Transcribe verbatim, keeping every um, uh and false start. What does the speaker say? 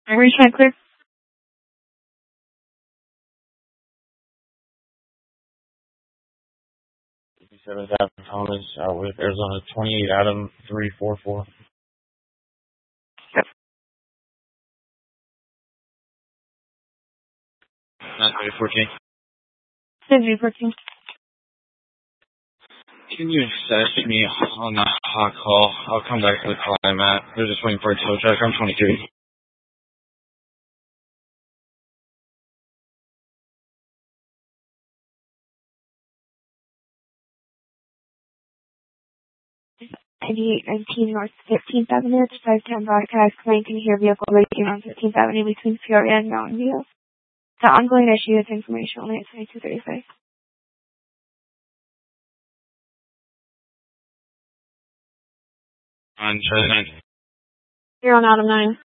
Irish Med Clear. fifty-seven Thomas Thomas, uh, with Arizona twenty-eight Adam three four four. nine three fourteen. Sydney fourteen. Can you assess me on that hot call? I'll come back to the call I'm at. They're just waiting for a tow truck. I'm twenty-three. ninety-eight nineteen North fifteenth Avenue, five ten broadcast, claim can hear vehicle racing on fifteenth Avenue between Peoria and Mountain View. The ongoing issue is information only at twenty-two thirty-five. On nine. You're on Adam nine.